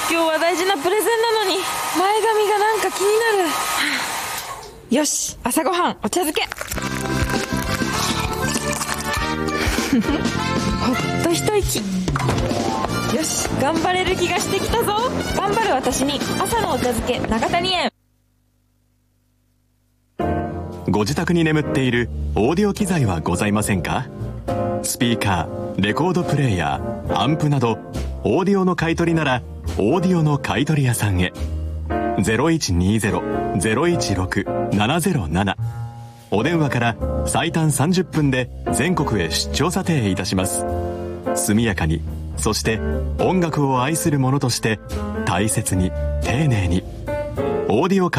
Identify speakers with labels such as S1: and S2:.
S1: 今日は大事なプレゼンなのに前髪がなんか気になる。よし、朝ごはんお茶漬けほっと一息。よし、頑張れる気がしてきたぞ。頑張る私に朝のお茶漬け永谷園。
S2: ご自宅に眠っているオーディオ機材はございませんか？スピーカー、レコードプレーヤー、アンプなどオーディオの買い取りならオーディオの買い取り屋さんへ。 0120-016-707 お電話から最短30分で全国へ出張査定いたします。速やかに、そして音楽を愛する者として大切に丁寧に。オーディオ